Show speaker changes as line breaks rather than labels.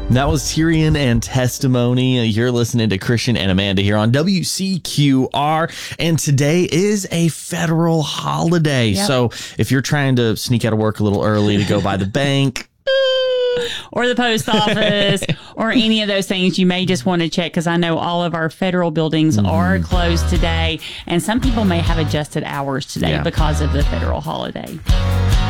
That was Tyrion and Testimony. You're listening to Christian and Amanda here on WCQR. And today is a federal holiday.
Yep.
So if you're trying to sneak out of work a little early to go by the bank,
or the post office or any of those things, you may just want to check, because I know all of our federal buildings are closed today, and some people may have adjusted hours today because of the federal holiday.